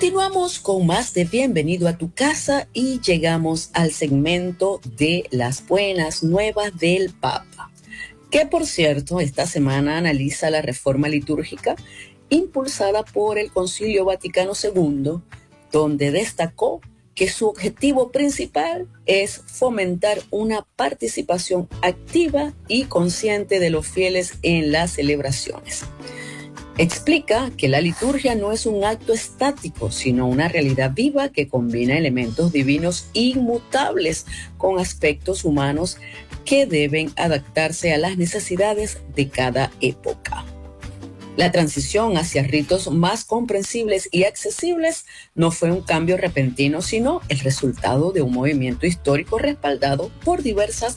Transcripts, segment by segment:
Continuamos con más de Bienvenido a tu casa y llegamos al segmento de las buenas nuevas del Papa, que por cierto esta semana analiza la reforma litúrgica impulsada por el Concilio Vaticano II, donde destacó que su objetivo principal es fomentar una participación activa y consciente de los fieles en las celebraciones. Explica que la liturgia no es un acto estático, sino una realidad viva que combina elementos divinos inmutables con aspectos humanos que deben adaptarse a las necesidades de cada época. La transición hacia ritos más comprensibles y accesibles no fue un cambio repentino, sino el resultado de un movimiento histórico respaldado por diversos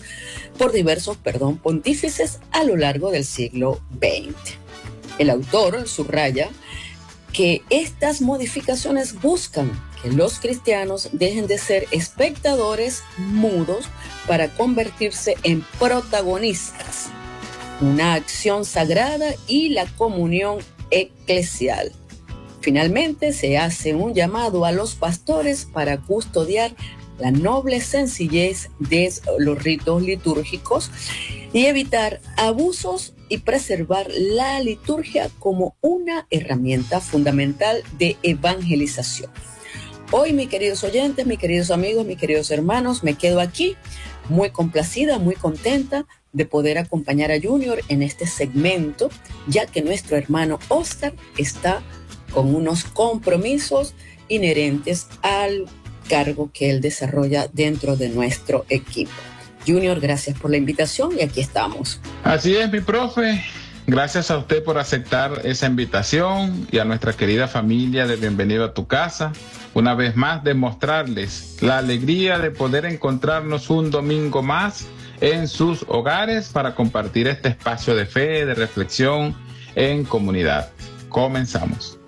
pontífices a lo largo del siglo XX. El autor subraya que estas modificaciones buscan que los cristianos dejen de ser espectadores mudos para convertirse en protagonistas, una acción sagrada y la comunión eclesial. Finalmente, se hace un llamado a los pastores para custodiar la noble sencillez de los ritos litúrgicos y evitar abusos y preservar la liturgia como una herramienta fundamental de evangelización. Hoy, mis queridos oyentes, mis queridos amigos, mis queridos hermanos, me quedo aquí muy complacida, muy contenta de poder acompañar a Junior en este segmento, ya que nuestro hermano Oscar está con unos compromisos inherentes al cargo que él desarrolla dentro de nuestro equipo. Junior, gracias por la invitación y aquí estamos. Así es, mi profe. Gracias a usted por aceptar esa invitación y a nuestra querida familia de Bienvenido a tu casa. Una vez más, demostrarles la alegría de poder encontrarnos un domingo más en sus hogares para compartir este espacio de fe, de reflexión en comunidad. Comenzamos.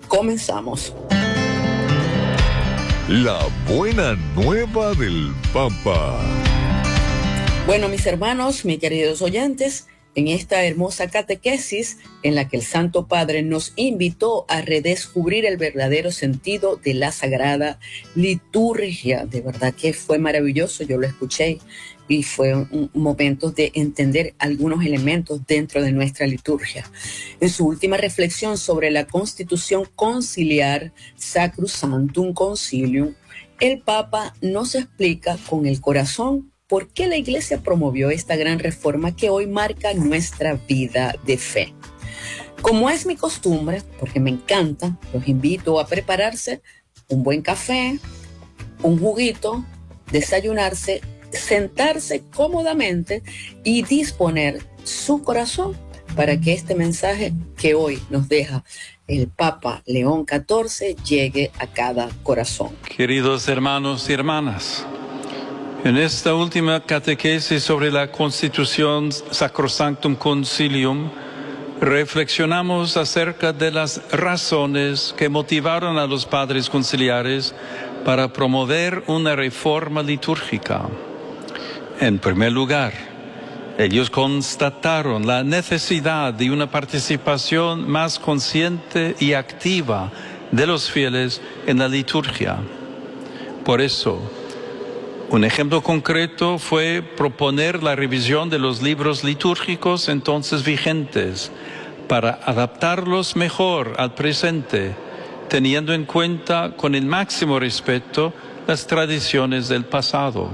La buena nueva del Papa. Bueno, mis hermanos, mis queridos oyentes, en esta hermosa catequesis en la que el Santo Padre nos invitó a redescubrir el verdadero sentido de la Sagrada Liturgia. De verdad que fue maravilloso, yo lo escuché y fue un momento de entender algunos elementos dentro de nuestra liturgia. En su última reflexión sobre la Constitución Conciliar Sacrosanctum Concilium, el Papa nos explica con el corazón por qué la Iglesia promovió esta gran reforma que hoy marca nuestra vida de fe. Como es mi costumbre, porque me encanta, los invito a prepararse un buen café, un juguito, desayunarse, sentarse cómodamente y disponer su corazón para que este mensaje que hoy nos deja el Papa León XIV llegue a cada corazón. Queridos hermanos y hermanas, en esta última catequesis sobre la Constitución Sacrosanctum Concilium, reflexionamos acerca de las razones que motivaron a los padres conciliares para promover una reforma litúrgica. En primer lugar, ellos constataron la necesidad de una participación más consciente y activa de los fieles en la liturgia. Por eso, un ejemplo concreto fue proponer la revisión de los libros litúrgicos entonces vigentes para adaptarlos mejor al presente, teniendo en cuenta con el máximo respeto las tradiciones del pasado.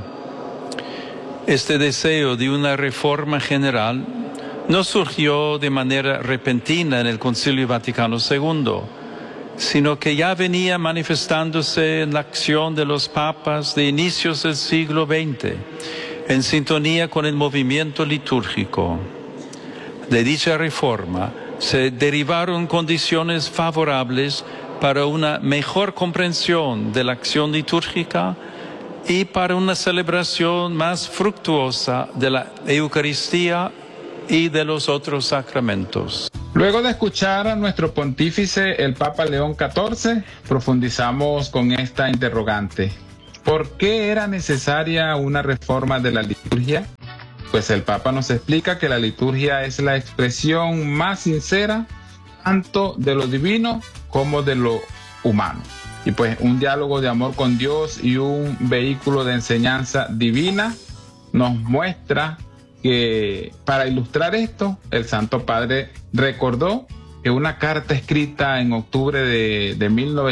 Este deseo de una reforma general no surgió de manera repentina en el Concilio Vaticano II, sino que ya venía manifestándose en la acción de los papas de inicios del siglo XX, en sintonía con el movimiento litúrgico. De dicha reforma se derivaron condiciones favorables para una mejor comprensión de la acción litúrgica y para una celebración más fructuosa de la Eucaristía y de los otros sacramentos. Luego de escuchar a nuestro pontífice, el Papa León XIV, profundizamos con esta interrogante. ¿Por qué era necesaria una reforma de la liturgia? Pues el Papa nos explica que la liturgia es la expresión más sincera tanto de lo divino como de lo humano. y pues un diálogo de amor con Dios y un vehículo de enseñanza divina, nos muestra que para ilustrar esto, el Santo Padre recordó que una carta escrita en octubre de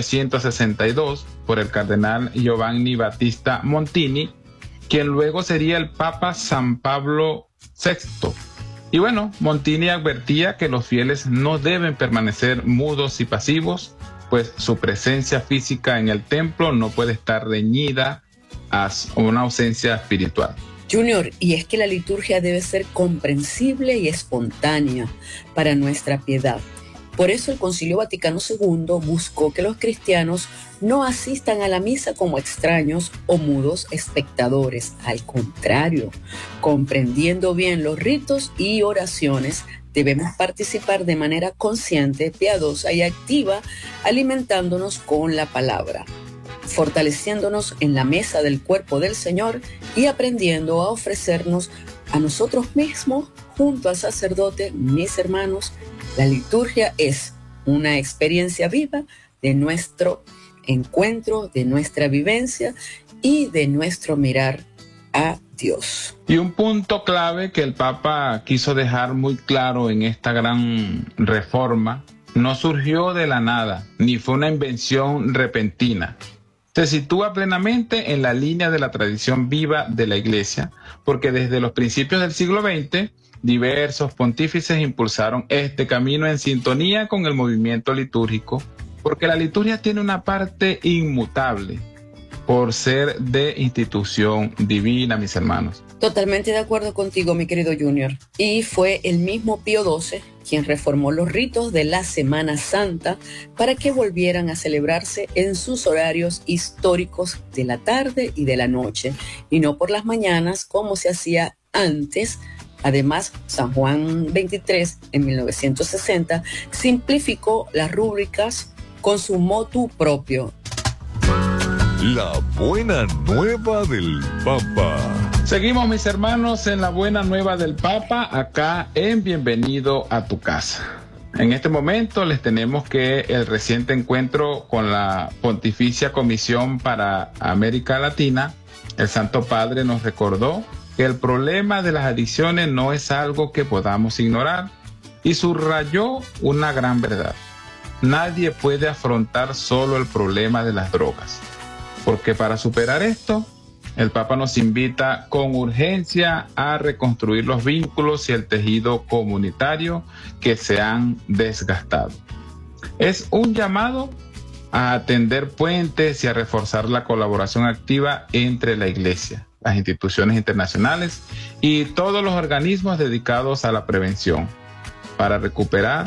1962 por el cardenal Giovanni Battista Montini, quien luego sería el Papa San Pablo VI. Y bueno, Montini advertía que los fieles no deben permanecer mudos y pasivos, pues su presencia física en el templo no puede estar reñida a una ausencia espiritual. Junior, y es que la liturgia debe ser comprensible y espontánea para nuestra piedad. Por eso el Concilio Vaticano II buscó que los cristianos no asistan a la misa como extraños o mudos espectadores. Al contrario, comprendiendo bien los ritos y oraciones, debemos participar de manera consciente, piadosa y activa, alimentándonos con la palabra, fortaleciéndonos en la mesa del cuerpo del Señor y aprendiendo a ofrecernos a nosotros mismos junto al sacerdote. Mis hermanos, la liturgia es una experiencia viva de nuestro encuentro, de nuestra vivencia y de nuestro mirar a Dios. Y un punto clave que el Papa quiso dejar muy claro en esta gran reforma, no surgió de la nada, ni fue una invención repentina. Se sitúa plenamente en la línea de la tradición viva de la Iglesia, porque desde los principios del siglo XX, diversos pontífices impulsaron este camino en sintonía con el movimiento litúrgico, porque la liturgia tiene una parte inmutable por ser de institución divina, mis hermanos. Totalmente de acuerdo contigo, mi querido Junior. Y fue el mismo Pío XII quien reformó los ritos de la Semana Santa para que volvieran a celebrarse en sus horarios históricos de la tarde y de la noche, y no por las mañanas como se hacía antes. Además, San Juan XXIII, en 1960, simplificó las rúbricas con su motu propio. La buena nueva del Papa. Seguimos, mis hermanos, en la buena nueva del Papa, acá en Bienvenido a tu casa. En este momento les tenemos que el reciente encuentro con la Pontificia Comisión para América Latina, el Santo Padre nos recordó que el problema de las adicciones no es algo que podamos ignorar y subrayó una gran verdad. Nadie puede afrontar solo el problema de las drogas, porque para superar esto, el Papa nos invita con urgencia a reconstruir los vínculos y el tejido comunitario que se han desgastado. Es un llamado a atender puentes y a reforzar la colaboración activa entre la Iglesia, las instituciones internacionales y todos los organismos dedicados a la prevención para recuperar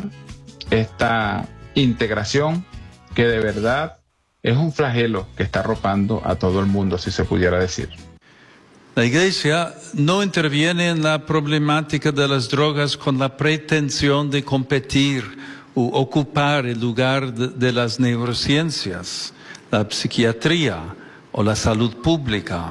esta integración que de verdad es un flagelo que está arropando a todo el mundo, si se pudiera decir. La Iglesia no interviene en la problemática de las drogas con la pretensión de competir u ocupar el lugar de las neurociencias, la psiquiatría o la salud pública,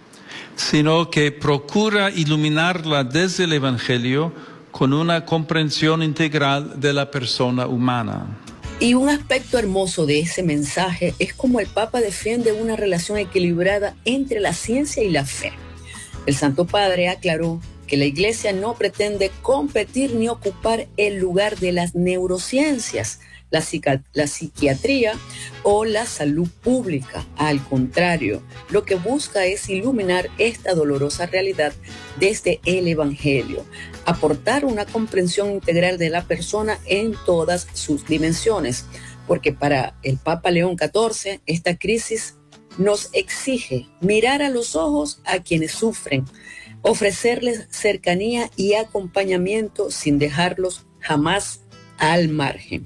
sino que procura iluminarla desde el Evangelio con una comprensión integral de la persona humana. Y un aspecto hermoso de ese mensaje es cómo el Papa defiende una relación equilibrada entre la ciencia y la fe. El Santo Padre aclaró que la Iglesia no pretende competir ni ocupar el lugar de las neurociencias, la psiquiatría o la salud pública. Al contrario, lo que busca es iluminar esta dolorosa realidad desde el Evangelio, aportar una comprensión integral de la persona en todas sus dimensiones, porque para el Papa León XIV esta crisis nos exige mirar a los ojos a quienes sufren, ofrecerles cercanía y acompañamiento sin dejarlos jamás al margen.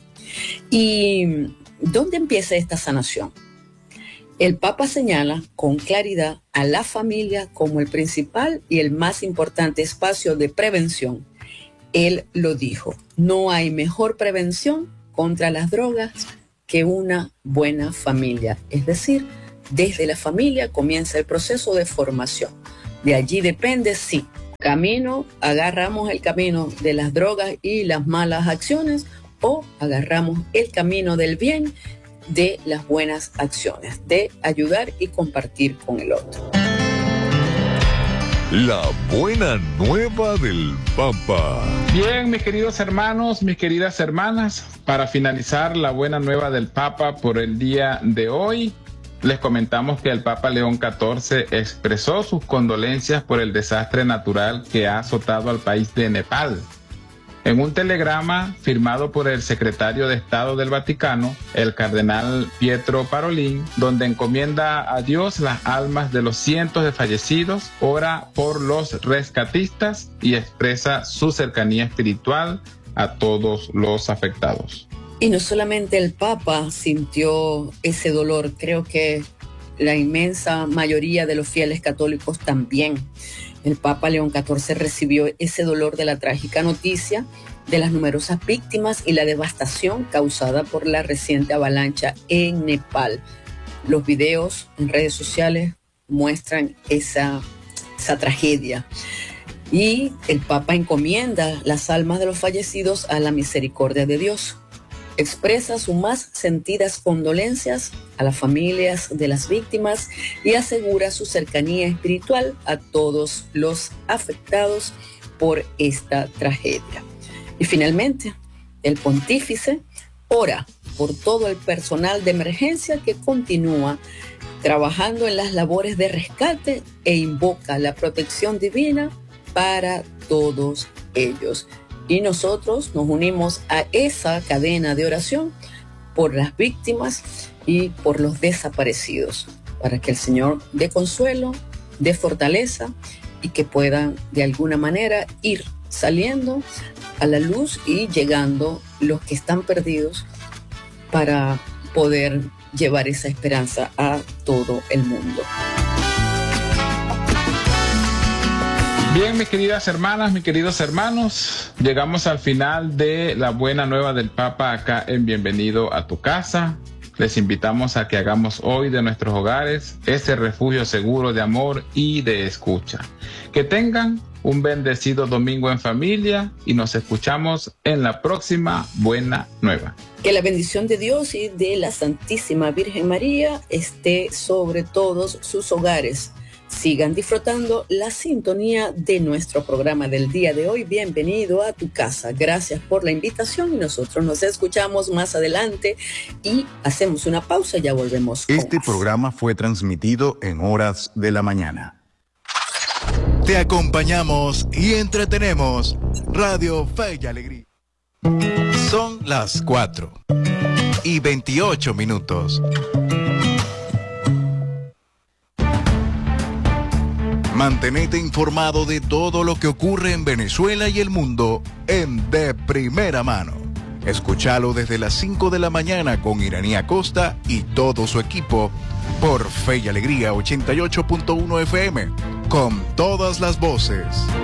¿Y dónde empieza esta sanación? El Papa señala con claridad a la familia como el principal y el más importante espacio de prevención. Él lo dijo: no hay mejor prevención contra las drogas que una buena familia. Es decir, desde la familia comienza el proceso de formación. De allí depende si agarramos el camino de las drogas y las malas acciones, o agarramos el camino del bien de las buenas acciones, de ayudar y compartir con el otro. La buena nueva del Papa. Bien, mis queridos hermanos, mis queridas hermanas, para finalizar la buena nueva del Papa por el día de hoy, les comentamos que el Papa León XIV expresó sus condolencias por el desastre natural que ha azotado al país de Nepal. En un telegrama firmado por el secretario de Estado del Vaticano, el cardenal Pietro Parolin, donde encomienda a Dios las almas de los cientos de fallecidos, ora por los rescatistas y expresa su cercanía espiritual a todos los afectados. Y no solamente el Papa sintió ese dolor, creo que la inmensa mayoría de los fieles católicos también. El Papa León XIV recibió ese dolor de la trágica noticia de las numerosas víctimas y la devastación causada por la reciente avalancha en Nepal. Los videos en redes sociales muestran esa tragedia. Y el Papa encomienda las almas de los fallecidos a la misericordia de Dios. Expresa sus más sentidas condolencias a las familias de las víctimas y asegura su cercanía espiritual a todos los afectados por esta tragedia. Y finalmente, el pontífice ora por todo el personal de emergencia que continúa trabajando en las labores de rescate e invoca la protección divina para todos ellos. Y nosotros nos unimos a esa cadena de oración por las víctimas y por los desaparecidos, para que el Señor dé consuelo, dé fortaleza y que puedan de alguna manera ir saliendo a la luz y llegando los que están perdidos para poder llevar esa esperanza a todo el mundo. Bien, mis queridas hermanas, mis queridos hermanos, llegamos al final de la buena nueva del Papa acá en Bienvenido a tu Casa. Les invitamos a que hagamos hoy de nuestros hogares ese refugio seguro de amor y de escucha. Que tengan un bendecido domingo en familia y nos escuchamos en la próxima buena nueva. Que la bendición de Dios y de la Santísima Virgen María esté sobre todos sus hogares. Sigan disfrutando la sintonía de nuestro programa del día de hoy. Bienvenido a tu casa. Gracias por la invitación y nosotros nos escuchamos más adelante y hacemos una pausa y ya volvemos. Este programa fue transmitido en horas de la mañana. Te acompañamos y entretenemos. Radio Fe y Alegría. Son las 4:28. Mantenete informado de todo lo que ocurre en Venezuela y el mundo en De Primera Mano. Escúchalo desde las 5 de la mañana con Iraní Acosta y todo su equipo por Fe y Alegría 88.1 FM, con todas las voces.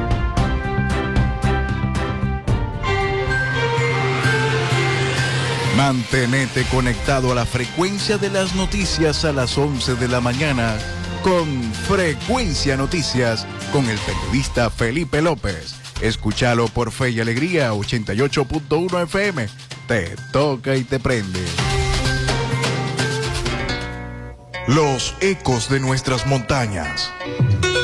Mantenete conectado a la frecuencia de las noticias a las 11 de la mañana con Frecuencia Noticias con el periodista Felipe López. Escúchalo por Fe y Alegría 88.1 FM. Te toca y te prende. Los ecos de nuestras montañas.